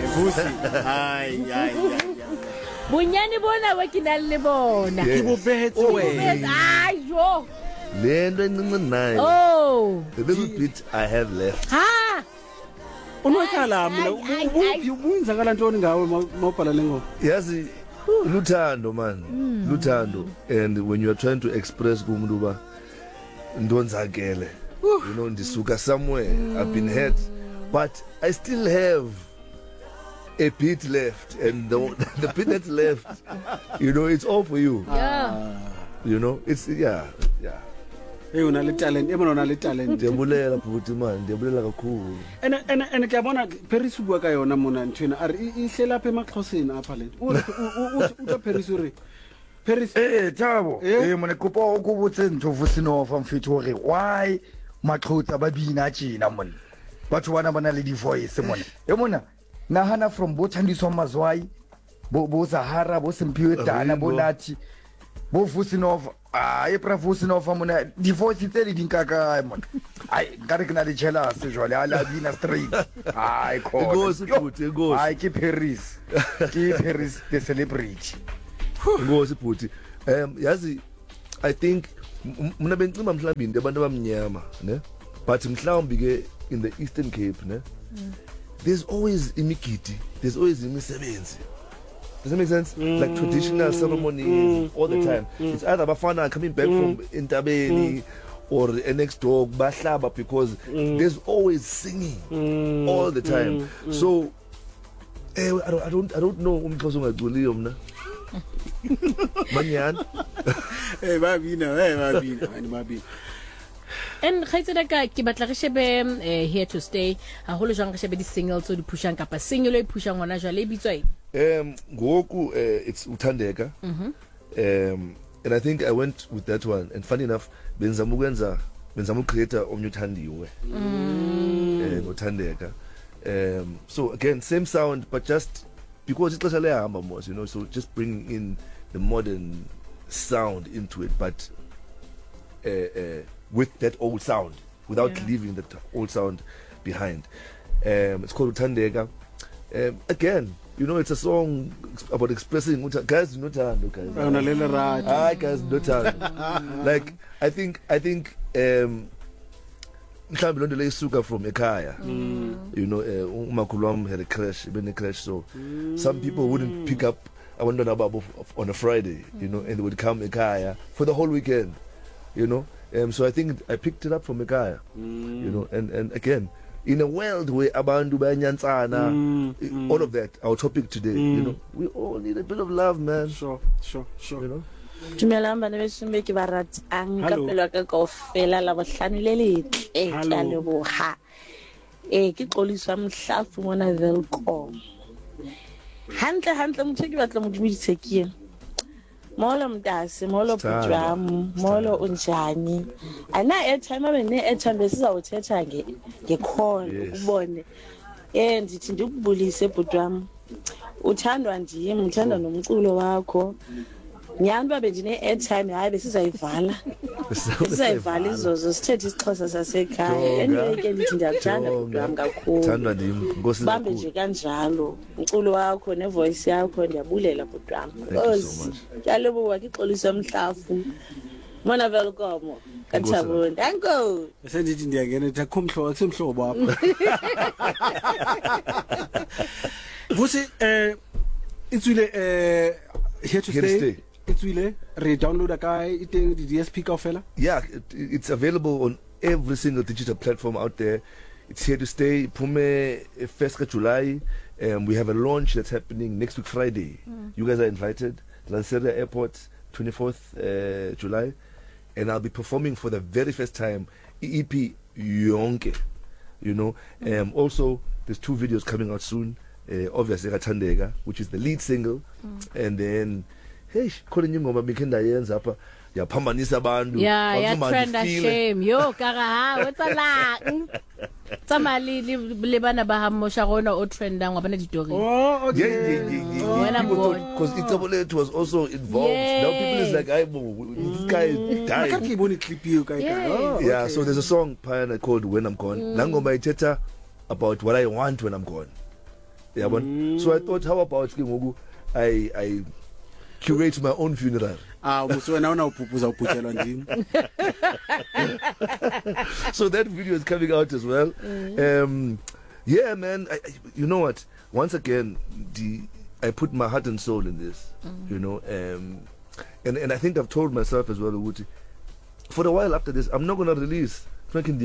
Vusi. Ai. Bunyani bona wa kinale bona. Ke bobetse wena. Ayo. Lento encinci nayo. Oh. The little bit I have left. Ha. Unothala mina ubuyenzakala ntoni ngawe mawubhala lengoma? Yazi luthando man. Luthando, and when you are trying to express kumuntu ba ndonzakele. You know, ndisuka somewhere, I've been hurt, but I still have a bit left, and the bit that's left, you know, it's all for you. Yeah. You know, it's yeah. Hey, una talent, una talent. Ndiyabulela bhuti man, ndiyabulela kakhulu. And kuyabona Paris ubua ka yona mona nthwena ari ihlela lapha emaXhoseni apha le. Uthi Paris uri. Paris Thabo, mona kopa ukubutse ntho Vusinova mfethu hore why Maxhosa ba bina tjena mona. Batho bana bana le di voice mona. Mona nahana from Bothandiswa Mazwai, bo Sahara, bo Simpiwe Dana, bo Nathi, bo Vusinova. Epra Vusinova mona di voice tse di nkaka mona. Ai nkare ke na le jealous jwale ala bina straight. Ai khona. Ngosi. Ai ke Paris. Ke Paris the celebrity. Ngosi bhuti. Yazi I think mina bencima mhlawumbe abantu abamnyama, ne? But mhlawumbe ke in the Eastern Cape, ne? There's always imigidi, there's always imisebenzi. Does that make sense? Like traditional ceremonies all the time. It's either bafana coming back from Intabeni or next door bahlaba, because there's always singing all the time. So I don't know umxhosa ungaculiyo mna. Manyan. Hey babina. En khaitsela ka ke batla re shebe here to stay ha holo jang re shebe di singles tso di pushang kapa single e pushang ngwana jwale e bitswa ngoku it's Uthandeka. And I think I went with that one, and funny enough benzama creator omnye Uthandiwe Uthandeka. So again same sound, but just because it's ixesha lehamba mos, you know, so just bringing in the modern sound into it, but with that old sound, without leaving that old sound behind. It's called Uthandeka. Again, you know, it's a song about expressing guys not guys not like I think mhlawumbe lonto leisuka from ekhaya. You know, umakhulu wami had a crash, so some people wouldn't pick up abantwana babo on a Friday, you know, and they would come ekhaya for the whole weekend, you know. So I think I picked it up from ekhaya, you know, and again, in a world where abantu bayanyansana, all of that, our topic today, you know, we all need a bit of love, man. Sure. You know. Dumelang bana beso mme ke baratang ka pelo ka kaofela la bohlano le letle ka leboha. Ke qoliswa Mhlafu mona Velcom. Hantle motho ke batla mo dumedise ke eng. Molo mntase, molo butjwam, molo unjani. Ana airtime abene airtime besizawuthetha ngecall ubone. Ndithi ndikubulise butjwam. Uthandwa ndimi, uthanda nomculo wakho. Nyani babe ndine airtime hayi besizayivala. Sizayivala izozo sithethe isiXhosa sasekhaya. Anyway ke ndithi ndiyakuthanda butjwam kakhulu. Thandwa ndimi, Nkosi. Bambe nje kanjalo. Umculo wakho nevoice yakho ndiyabulela butwami. Nkosi. Kyalebowa kixoliswa Mhlafu. Mona Velcom. Kathabo. Danko. Sendithi ndiyangena ethi akhomhlobo akusemhlobo apha. Vusi itswile here to stay. Itswile re-download guy iteng di DSP kaofela. Yeah, it's available on every single digital platform out there. It's here to stay. Pume 1st July. We have a launch that's happening next week Friday. You guys are invited. Lanseria Airport, 24th July. And I'll be performing for the very first time EP Yonke. You know. Also, there's 2 videos coming out soon. Obviously Uthandeka, which is the lead single. And then khona ingoma mikenda yenza apha yaphambanisa abantu. Yeah, trend a shame. Yo kara ha wetsalang. Tsamali le bana ba ha mosha rona o trendang wa bana ditori. Oh, okay. Because Itabolet was also involved. Now people is like, this guy died. I can't even clip you guys. Yeah, so there's a song called When I'm Gone. Nangoma ithetha about what I want when I'm gone. Yeah, so I thought, how about I curate my own funeral? Muso na una upupuza uputshelwa ndini. So that video is coming out as well. Yeah, man. You know what? Once again, I put my heart and soul in this. You know, and I think I've told myself as well, Uti, for a while after this, I'm not gonna release. I mean,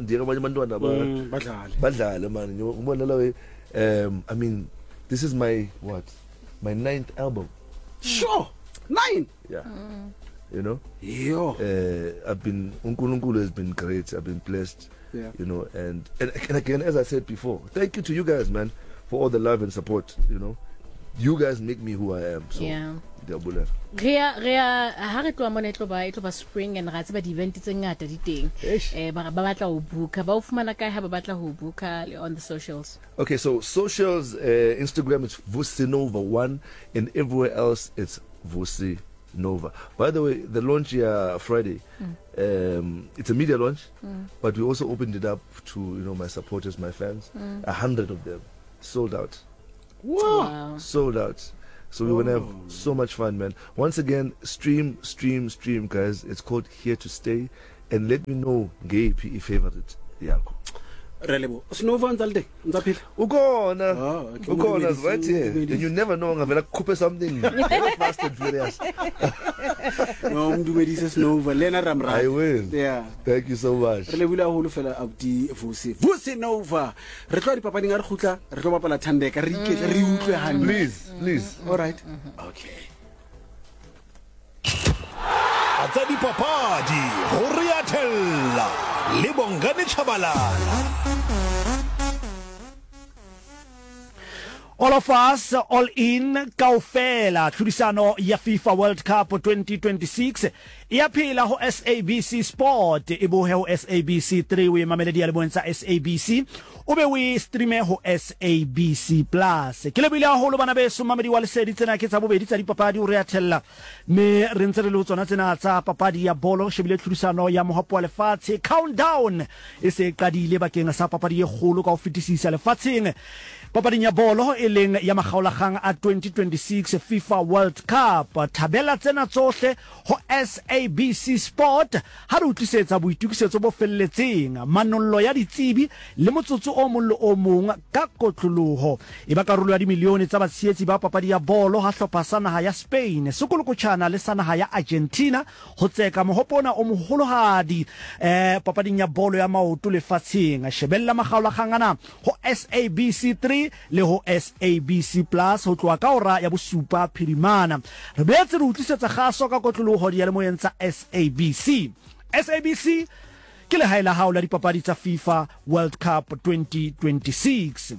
this is my 9th album. Sure, 9. Yeah. You know. Yo. I've been Unkulunkulu has been great. I've been blessed. Yeah. You know, and again, as I said before, thank you to you guys, man, for all the love and support. You know, you guys make me who I am. So, yeah. Rea ha re tloa mona e tloba spring and ra tseba di event tse ngata di teng ba batla ho booka ba o fumana kae ha ba batla ho booka on the socials. Okay, so socials, Instagram is Vusinova1 and everywhere else it's Vusinova. By the way, the launch here Friday, it's a media launch, but we also opened it up to my supporters, my fans. 100 of them sold out. Wow. Sold out. So we will have so much fun, man. Once again, stream, guys. It's called Here to Stay. And let me know, gay PE favorite. Yako. Relebo. Snova Nzalde. Nzaphila. Ukona, right here. And you never know, ngavela kupe something. Very fast and furious. No, mdumedise Snova. Lena Ramra. I will. Yeah. Thank you so much. Relebula holo fela abdi Vusinova. Re tlo di papadi nga re khutla, re tlo bapala Thandeka, re iketla, re utlwe hantle. Please. All right. Okay. Atsa di papadi ho riathella le Bongani Chabalala. All of us, all in, kaofela, tlhodisano ya FIFA World Cup 2026. Iaphila ho SABC Sport, ibuhe ho SABC 3 we mameledi ya lebonsa SABC. Ube we streame ho SABC Plus. Ke lebile haholo bana beso mamedi wa lesedi tsena ke tsa bobedi tsa dipapadi o re athella. Me re ntse re lo tsona tsena tsa papadi ya bolo shebile tlhodisano ya mohopo wa lefatshe. Countdown e se qadile bakeng sa papadi e kgolo ka ho fetisisa lefatsheng. Papading ya bolo e leng ya makgaolakgang a 2026 FIFA World Cup. Tabela tsena tsohle ho SABC Sport ha re utlisetsa boitukisetso bo felletseng, manollo ya ditsebi le motsotso o mong le o mong ka kotloloho. E ba karolo ya dimilione tsa batshehetsi ba papadi ya bolo ha hlopha sa naha ya Spain sekolokotjhana le sa naha ya Argentina ho tseka mohopona o moholohadi papading ya bolo ya maoto lefatsheng. Shebella makgaolakgang ana ho SABC 3 le ho SABC Plus ho tloa ka ora ya bosupa phirimana. Re boetse re utlisetsa kgaso ka kotloloho di ya le moyeng tsa SABC. SABC ke le haela hao la dipapadi tsa FIFA World Cup 2026.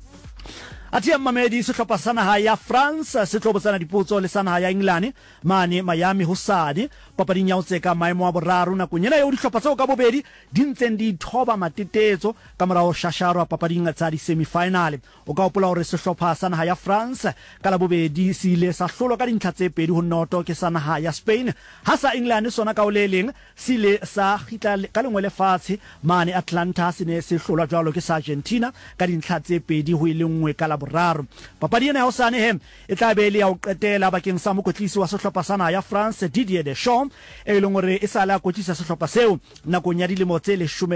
Atia mamedi sehlopha sa naha ya France se tlobotsana dipotso le sa naha ya England mane Miami hosane papading ya ho tseka maemo a boraro na kunyena ya dihlopha tseo ka bobedi di ntseng di thoba matetetso ka morao shasharo papading tsa di semi-final. O ka hopola hore sehlopha sa naha ya France ka la bobedi se ile sa hlolo ka dintlha tse pedi ho noto ke sa naha ya Spain, ha sa England sona ka o le leng se ile sa khitla ka lengwe lefatshe mane Atlanta se ne se hlola jwalo ke sa Argentina ka dintlha tse pedi ho ile nngwe ka boraro. Papadi ena hosane he e tla be le ya o qetela bakeng sa mokotlisi wa sehlopha sana ya France Didier Deschamps e leng hore e sala kotlisa sehlopha seo nakong ya dilemo tse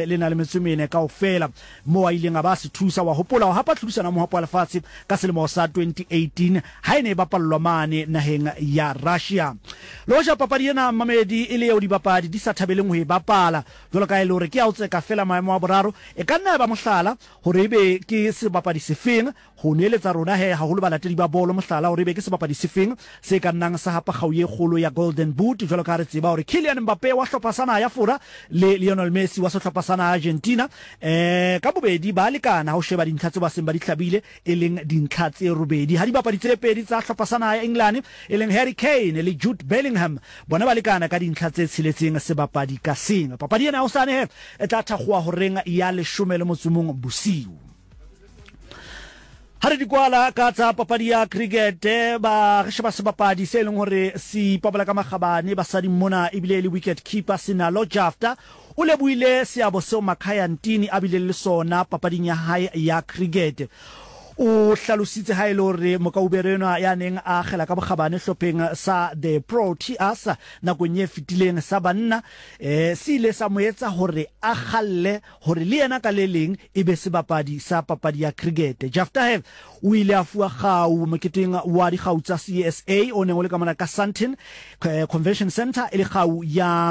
14 kaofela mo a ileng a ba se thusa wa hopola ha pa tlhodisana mo hopola lefatshe ka selemo sa 2018 ha ene ba pallwa mane naheng ya Russia. Loja papadi ena mamedi ile o di bapadi di sa thabeleng ho e bapala jolo ka ile hore ke a o tseka fela maemo a boraro e ka nna ba mohlala hore ebe ke se bapadi sefeng ho neletsa rona he haholo balatedi ba bolo mohlala hore be ke sebapadi sefeng se ka nnang sa hapa kgauye kgolo ya Golden Boot jwalo ka re tseba hore Kylian Mbappe wa hlopha sana ya fora le Lionel Messi wa hlopha sana Argentina ka bobedi ba lekana ho sheba dintlha tse ba seng ba di hlabile e leng dintlha tse robedi ha di bapadi tse pedi tsa hlopha sana ya England e leng Harry Kane le Jude Bellingham bona ba lekana ka dintlha tse tshiletseng se bapadi ka seng. Papadi ena ho sane he e tla thakgwa ho renga ya 10 motsumong bosiu. Hare di kwala ka tsa papadi ya cricket ba re sheba sebapadi se leng hore si papala ka magabane ba sa di mona ebile le wicket keeper Sinalo Jafta o le buile seabo seo Makhaya Ntini a bile le sona papading ya hae ya cricket. o hlalositse ha ile hore Mokauberena ya neng a gela ka bogabane hlopheng sa the Proteas na go nye fitileng sa banna se ile sa moetsa hore a galle hore le yena ka leleng e be sebapadi sa papadi ya cricket. Jafta o ile a fua gau moketeng wa di gau tsa CSA o neng o le ka mona ka Sandton Convention Center ile gau ya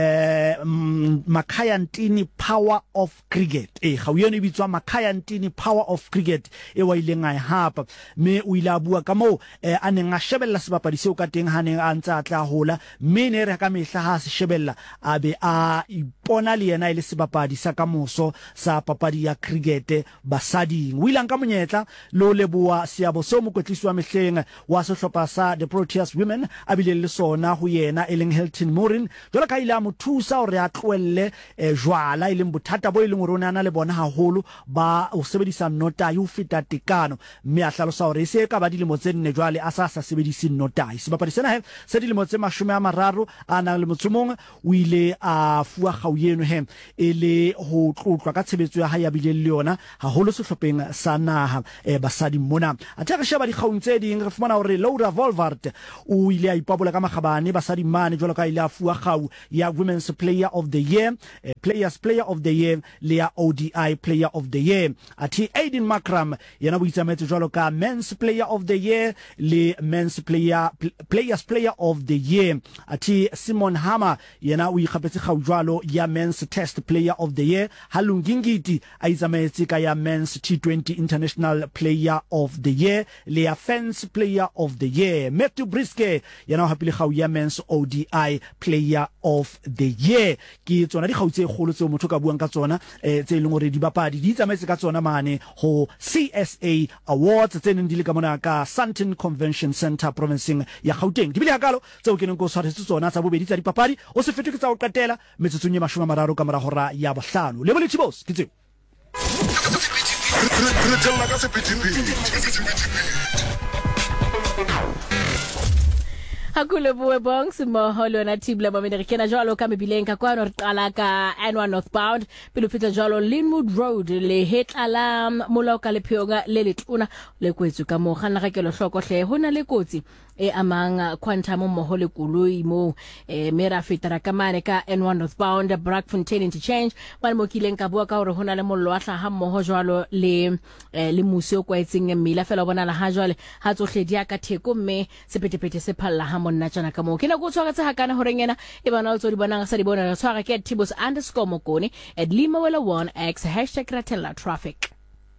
Makayantini Power of Cricket gau yone e bitswa Makayantini Power of Cricket e wa ile ngai hapa me o ile a bua ka mo a neng a shebella sebapadi seo ka teng ha neng a ntsa tla hola me ne re ka mehla ha se shebella a be a ipona le yena ile sebapadi sa ka moso sa papadi ya cricket basading o ile ka monyetla lo leboa seabo so mokotlisi wa mehleng wa sehlopha sa the Proteas Women a bile le sona ho yena eleng Hilton Morin jwale ka ile a mothusa hore a tloelle jwala ile bothata bo ile ngorona na le bona haholo ba o sebedisa nota yu fita tekano mme a hlalosa hore se ka ba dilemo tse nne jwale a sa sebedise nota sebapadi sena se dilemo tse 30 a na le motsomong o ile a fua gau yeno ele ho tlotlwa ka tshebetso ya ha ya bile le yona haholo sehlopheng sa naha basadi mona a tla re sheba di gaung tse ding re fumana hore Laura Volvart o ile a ipabola ka magabane basadi mane jwalo ka ile a fua gau ya Women's Player of the Year Players Player of the Year le ya ODI Player of the Year ati Aiden Makram yena boitsametse jwalo ka Men's Player of the Year le Men's Players Player of the Year ati Simon Hammer yena o ikgapetse gau jwalo ya Men's Test Player of the Year Halungingiti a itsametse ka ya Men's T20 International Player of the Year le ya Fence Player of the Year Matthew Briske yena o hapile gau ya Men's ODI Player of the Year ke tsona di gautse golo tse motho ka buang ka tsona tse ileng hore di bapadi di tsametse ka tsona mane ho CSA Awards tse neng di le ka mona ka Sandton Convention Center provinceng ya Gauteng di bile hakalo tse o keneng go tshwaretse tsona tsa bobedi tsa dipapadi o se fetwe ke tsa o qetela metsotso nye 30 ka mora hora ya bohlano le boletse boss ke tseo Hakule bue bongs moholo na tibla ba Americana jalo ka mebileng ka kwano re qala ka N1 northbound pelo fitla jalo Linwood Road le hetla molao ka lepheonga le letlona le kwetsu ka mo gana ga kelo hloko hle hona le kotsi e amang quantum mohole koloi mo mera fitara ka mane ka N1 northbound Brackfontein interchange ba mo kileng ka bua ka hore hona le mollo wa hlaha mmoho jalo le museo kwa etseng mmila fela bona la ha jwale ha tsohle dia ka theko mme sepetepete se phalla ha monna tsana ka mo ke na go tshwara tsa hakana hore ngena e bana o tso di bonang sa di bona re tshwara ke @tibos_mokone @limawela1x #ratella_traffic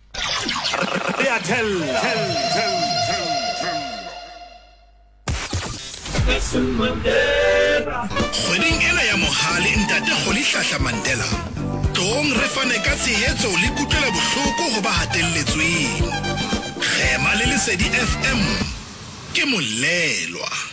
Kgweding ena ya mohale ntate Kgoli Hlahla Mandela tong re fane ka tshehetso le kutlwela bohloko ho ba hatelletsweng Khema le Lesedi FM ke molelwa